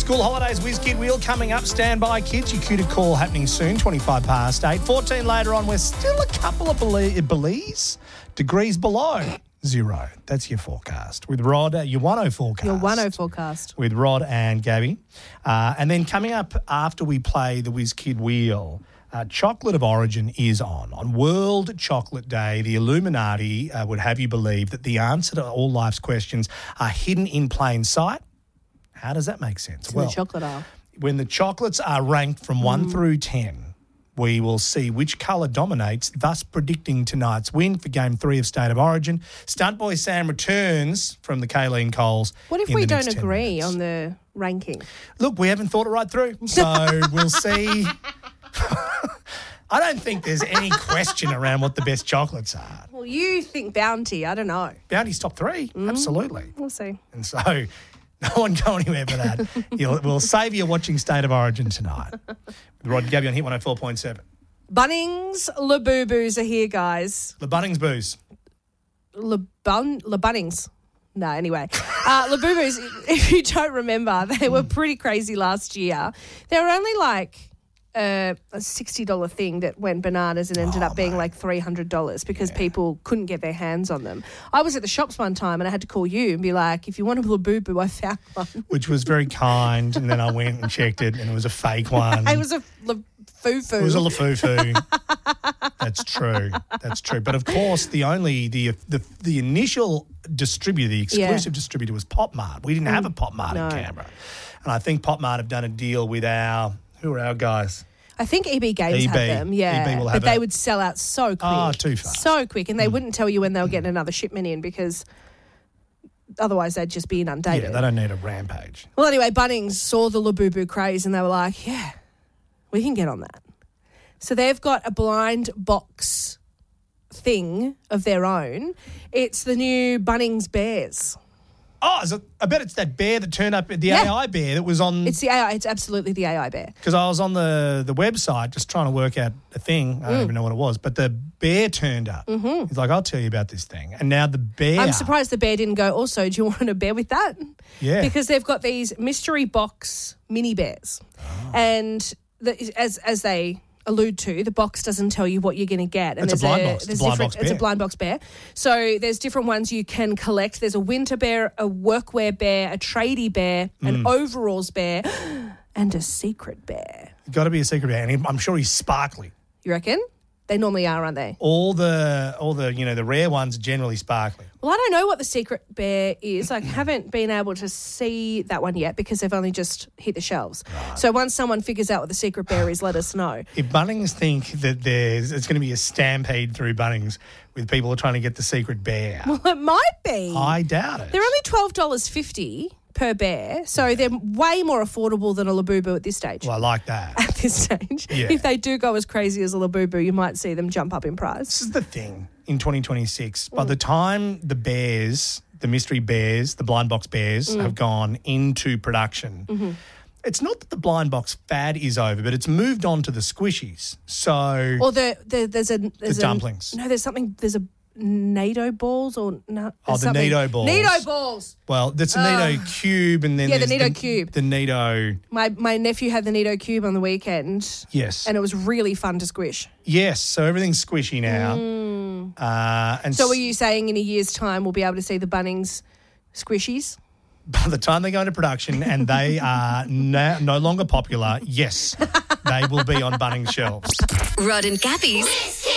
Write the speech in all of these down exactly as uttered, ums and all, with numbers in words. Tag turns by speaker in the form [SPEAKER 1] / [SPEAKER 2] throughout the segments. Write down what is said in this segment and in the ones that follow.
[SPEAKER 1] School holidays, Whiz Kid Wheel coming up. Stand by, kids. Your cue to call happening soon, twenty-five past eight. fourteen later on, we're still a couple of bele- Belize degrees below zero. That's your forecast. With Rod, uh, your one oh forecast.
[SPEAKER 2] Your one oh forecast.
[SPEAKER 1] With Rod and Gabby. Uh, and then coming up after we play the Whiz Kid Wheel, uh, Chocolate of Origin is on. On World Chocolate Day, the Illuminati uh, would have you believe that the answer to all life's questions are hidden in plain sight. How does that make sense?
[SPEAKER 2] It's
[SPEAKER 1] well,
[SPEAKER 2] in the chocolate aisle.
[SPEAKER 1] When the chocolates are ranked from one
[SPEAKER 2] Mm.
[SPEAKER 1] through ten, we will see which colour dominates, thus predicting tonight's win for Game three of State of Origin. Stunt Boy Sam returns from the Kayleen Coles.
[SPEAKER 2] What if
[SPEAKER 1] in
[SPEAKER 2] we
[SPEAKER 1] the
[SPEAKER 2] don't
[SPEAKER 1] next ten
[SPEAKER 2] agree
[SPEAKER 1] minutes.
[SPEAKER 2] on the ranking?
[SPEAKER 1] Look, we haven't thought it right through, so we'll see. I don't think there's any question around what the best chocolates are.
[SPEAKER 2] Well, you think Bounty. I don't know.
[SPEAKER 1] Bounty's top three,
[SPEAKER 2] Mm.
[SPEAKER 1] absolutely.
[SPEAKER 2] We'll see.
[SPEAKER 1] And so no one go anywhere for that. You'll, we'll save you watching State of Origin tonight. With Rod and Gabby on Hit one oh four point seven.
[SPEAKER 2] Bunnings Laboobos are here, guys.
[SPEAKER 1] The Bunnings Booze.
[SPEAKER 2] LeBun LeBunnings. No, anyway. Uh, Laboobos, if you don't remember, they were pretty crazy last year. They were only like uh, a sixty dollars thing that went bananas and ended
[SPEAKER 1] Oh,
[SPEAKER 2] up being
[SPEAKER 1] mate.
[SPEAKER 2] like three hundred dollars because
[SPEAKER 1] Yeah.
[SPEAKER 2] people couldn't get their hands on them. I was at the shops one time and I had to call you and be like, if you want a Labooboo, I found one.
[SPEAKER 1] Which was very kind, and then I went and checked it, and it was a fake one.
[SPEAKER 2] It was a Lafoofoo.
[SPEAKER 1] It was a Lafoofoo. That's true. That's true. But of course, the only the the, the initial distributor, the exclusive
[SPEAKER 2] Yeah.
[SPEAKER 1] distributor, was Pop Mart. We didn't have a Pop Mart
[SPEAKER 2] No.
[SPEAKER 1] in Canberra, and I think Pop Mart have done a deal with our who are our guys.
[SPEAKER 2] I think E B Games
[SPEAKER 1] E B.
[SPEAKER 2] had them, yeah.
[SPEAKER 1] E B will
[SPEAKER 2] but
[SPEAKER 1] have
[SPEAKER 2] they
[SPEAKER 1] it.
[SPEAKER 2] would sell out so quick.
[SPEAKER 1] Oh, too fast.
[SPEAKER 2] So quick. And they wouldn't tell you when they were getting another shipment in because otherwise they'd just be inundated.
[SPEAKER 1] Yeah, they don't need a rampage.
[SPEAKER 2] Well, anyway, Bunnings saw the Labooboo craze and they were like, yeah, we can get on that. So they've got a blind box thing of their own. It's the new Bunnings Bears.
[SPEAKER 1] Oh, is it, I bet it's that bear that turned up, the
[SPEAKER 2] Yeah.
[SPEAKER 1] A I bear that was on,
[SPEAKER 2] It's the A I. It's absolutely the A I bear.
[SPEAKER 1] because I was on the, the website just trying to work out a thing. I don't
[SPEAKER 2] Mm.
[SPEAKER 1] even know what it was, but the bear turned up. Mm-hmm. He's like, I'll tell you about this thing. And now the bear.
[SPEAKER 2] I'm surprised the bear didn't go, also, do you want a bear with that?
[SPEAKER 1] Yeah.
[SPEAKER 2] Because they've got these mystery box mini bears.
[SPEAKER 1] Oh.
[SPEAKER 2] And the, as as they allude to, the box doesn't tell you what you're going to get. And
[SPEAKER 1] It's a
[SPEAKER 2] there's
[SPEAKER 1] blind box. It's a
[SPEAKER 2] there's
[SPEAKER 1] blind
[SPEAKER 2] different-
[SPEAKER 1] box
[SPEAKER 2] It's a
[SPEAKER 1] bear.
[SPEAKER 2] blind box bear. So there's different ones you can collect. There's a winter bear, a workwear bear, a tradie bear,
[SPEAKER 1] Mm.
[SPEAKER 2] an overalls bear, and a secret bear.
[SPEAKER 1] Got to be a secret bear. And he- I'm sure he's sparkly.
[SPEAKER 2] You reckon? They normally are, aren't they?
[SPEAKER 1] All the, all the, you know, the rare ones are generally sparkly.
[SPEAKER 2] Well, I don't know what the secret bear is. I haven't been able to see that one yet because they've only just hit the shelves. So once someone figures out what the secret bear is, let us know.
[SPEAKER 1] If Bunnings think that there's, it's going to be a stampede through Bunnings with people trying to get the secret bear,
[SPEAKER 2] Well, it might be.
[SPEAKER 1] I doubt it.
[SPEAKER 2] They're only twelve dollars fifty per bear, so they're way more affordable than a Labooboo at this stage.
[SPEAKER 1] Well, I like that.
[SPEAKER 2] At this stage.
[SPEAKER 1] Yeah.
[SPEAKER 2] If they do go as crazy as a Labooboo, you might see them jump up in price.
[SPEAKER 1] This is the thing in twenty twenty-six.
[SPEAKER 2] Mm.
[SPEAKER 1] By the time the bears, the mystery bears, the blind box bears
[SPEAKER 2] Mm.
[SPEAKER 1] have gone into production,
[SPEAKER 2] Mm-hmm.
[SPEAKER 1] it's not that the blind box fad is over, but it's moved on to the squishies. So
[SPEAKER 2] Or the, the there's a there's
[SPEAKER 1] The
[SPEAKER 2] a-
[SPEAKER 1] dumplings.
[SPEAKER 2] no, there's something. There's a NATO balls or no?
[SPEAKER 1] Oh,
[SPEAKER 2] there's
[SPEAKER 1] the
[SPEAKER 2] something-
[SPEAKER 1] Neato balls.
[SPEAKER 2] Neato balls.
[SPEAKER 1] well, that's a Neato cube, and then
[SPEAKER 2] Yeah, the
[SPEAKER 1] there's
[SPEAKER 2] Neato cube.
[SPEAKER 1] The Neato,
[SPEAKER 2] My my nephew had the Neato cube on the weekend,
[SPEAKER 1] yes,
[SPEAKER 2] and it was really fun to squish.
[SPEAKER 1] yes. So everything's squishy now. Uh, and
[SPEAKER 2] Mm. So,
[SPEAKER 1] s-
[SPEAKER 2] are you saying in a year's time we'll be able to see the Bunnings squishies?
[SPEAKER 1] by the time they go into production and they are no, no longer popular, yes, they will be on Bunnings shelves.
[SPEAKER 3] Rod and Gabby's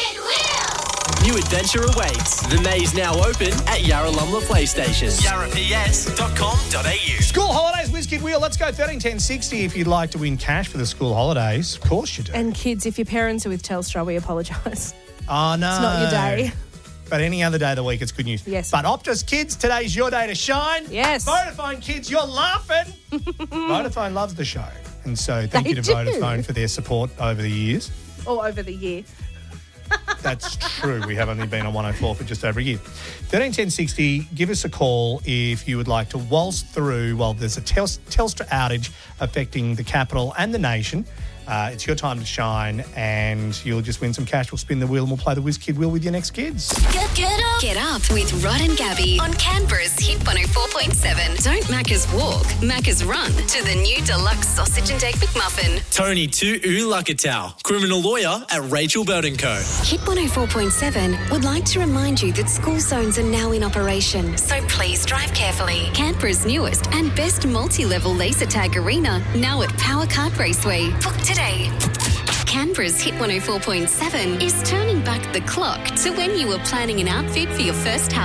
[SPEAKER 4] New adventure awaits. The maze now open at Yarralumla PlayStation. yarra p s dot com dot a u.
[SPEAKER 1] School holidays, Whiz Kid Wheel. Let's go thirteen ten sixty if you'd like to win cash for the school holidays. Of course you do.
[SPEAKER 2] And kids, if your parents are with Telstra, we apologise.
[SPEAKER 1] oh, no.
[SPEAKER 2] It's not your day.
[SPEAKER 1] But any other day of the week, it's good news.
[SPEAKER 2] Yes.
[SPEAKER 1] But Optus kids, today's your day to shine.
[SPEAKER 2] Yes.
[SPEAKER 1] Vodafone kids, you're laughing. Vodafone loves the show. And so thank
[SPEAKER 2] They
[SPEAKER 1] you to
[SPEAKER 2] do.
[SPEAKER 1] Vodafone for their support over the years.
[SPEAKER 2] All over the year.
[SPEAKER 1] That's true. We have only been on one oh four for just over a year. thirteen ten sixty, give us a call if you would like to waltz through while there's a Tels- Telstra outage affecting the capital and the nation. Uh, it's your time to shine and you'll just win some cash. We'll spin the wheel and we'll play the Whiz Kid Wheel with your next kids.
[SPEAKER 3] Get, get up. Get up with Rod and Gabby on Canberra's Hit one oh four point seven. Don't Macca's walk, Macca's run to the new deluxe sausage and egg McMuffin.
[SPEAKER 4] Tony Tu Ulakatau, criminal lawyer at Rachel Bird and Co.
[SPEAKER 3] Hit one oh four point seven would like to remind you that school zones are now in operation, so please drive carefully. Canberra's newest and best multi-level laser tag arena, now at Power Kart Raceway. Book today. Canberra's Hit one oh four point seven is turning back the clock to when you were planning an outfit for your first house